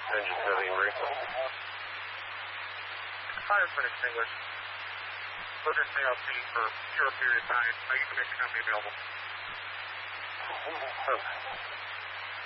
Engine heavy and brake. Fire's been extinguished. Further stay out scene for a short period of time. You can make the company available.